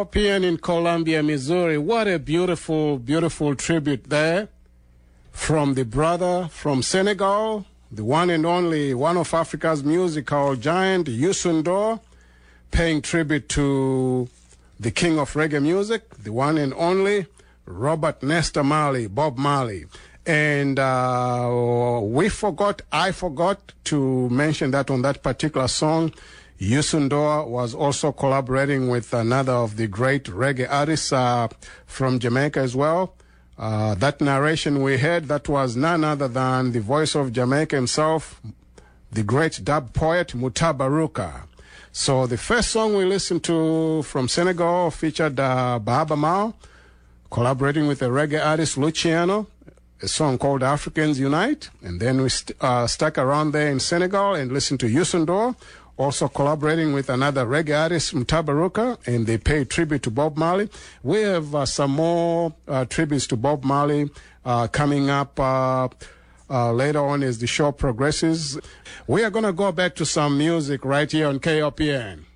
KOPN in Columbia, Missouri. What a beautiful, beautiful tribute there from the brother from Senegal, the one and only, one of Africa's musical giant, Youssou N'Dour, paying tribute to the king of reggae music, the one and only Robert Nesta Marley, Bob Marley. And I forgot to mention that on that particular song, Youssou N'Dour was also collaborating with another of the great reggae artists from Jamaica as well. That narration we heard, that was none other than the voice of Jamaica himself, the great dub poet Mutaba Ruka. So the first song we listened to from Senegal featured Baaba Maal, collaborating with the reggae artist Luciano, a song called Africans Unite. And then we stuck around there in Senegal and listened to Youssou N'Dour, also collaborating with another reggae artist, Mutaba Ruka, and they paid tribute to Bob Marley. We have some more tributes to Bob Marley coming up later on as the show progresses. We are going to go back to some music right here on KOPN.